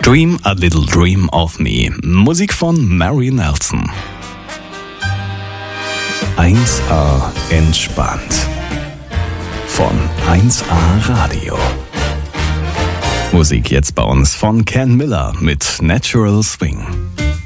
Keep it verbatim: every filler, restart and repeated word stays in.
Dream a Little Dream of Me. Musik von Mary Nelson. eins A entspannt. Von eins A Radio. Musik jetzt bei uns von Ken Miller mit Natural Swing.